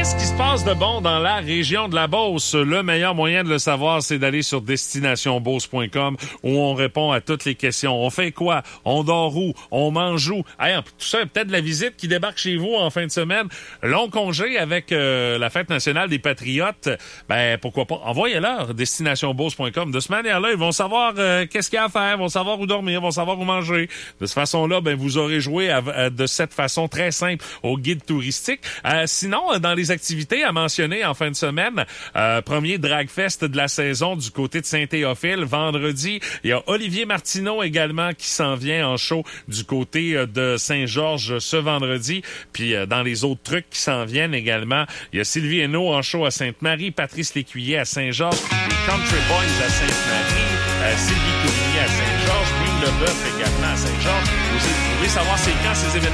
Qu'est-ce qui se passe de bon dans la région de la Beauce? Le meilleur moyen de le savoir, c'est d'aller sur destinationbeauce.com où on répond à toutes les questions. On fait quoi? On dort où? On mange où? Hey, tout ça, peut-être la visite qui débarque chez vous en fin de semaine. Long congé avec la Fête nationale des Patriotes. Ben, pourquoi pas? Envoyez-leur destinationbeauce.com. De cette manière-là, ils vont savoir qu'est-ce qu'il y a à faire, ils vont savoir où dormir, ils vont savoir où manger. De cette façon-là, ben, vous aurez joué de cette façon très simple au guide touristique. Sinon, dans les activités à mentionner en fin de semaine, premier drag fest de la saison du côté de Saint-Théophile, vendredi. Il y a Olivier Martineau également qui s'en vient en show du côté de Saint-Georges ce vendredi. Puis dans les autres trucs qui s'en viennent également, il y a Sylvie Hainaut en show à Sainte-Marie, Patrice Lécuyer à Saint-Georges, les Country Boys à Sainte-Marie, Sylvie Couvigny à Saint-Georges, Louis Leboeuf également à Saint-Georges. Vous pouvez savoir c'est quand ces événements